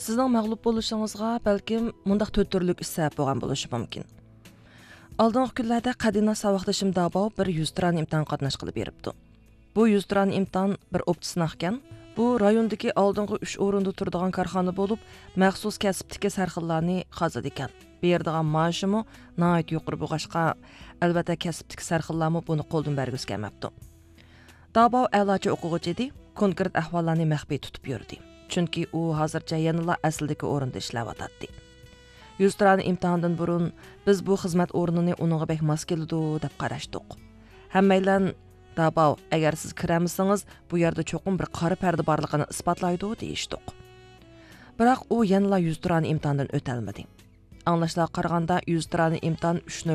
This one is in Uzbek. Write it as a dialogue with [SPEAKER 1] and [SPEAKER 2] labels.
[SPEAKER 1] Sizning mag'lub bo'lishingizga balkim mundaq 4 turlik ish sabab bo'lgan bo'lishi mumkin. Oldingi kunlarda Qadina savoqdashim Dabov bir 100 tran imtihon qatnashqili beribdi. Bu 100 tran imtihon bir opti sinaq ekan. Bu rayondagi oldingi 3 o'rinda turadigan korxona bo'lib, maxsus kasbdagi sarxillarni qazidi ekan. Bu yerdagan maoshimi nihoyat yuqori bo'lg'ashqa, albatta kasbdagi sarxillarmi buni qo'ldan bergisi kelmabdi. Dabov a'lochi o'quvchi edi, konkret ahvollarni maxfiy tutib yurdi. Chunki u hozircha yanada asldagi o'rinda ishlayotdi. 100 tran imtihondan burun biz bu xizmat o'rnini uningga bek mos keladi deb qarashdik. Hammaylar Dabov, agar siz kiramisangiz, bu yerda cho'qim bir qora parda borligini isbotlaydi deyishdik. Biroq u yanada 100 tran imtihondan o'talmadi. Anglashlarga qaraganda 100 tran imtihon 3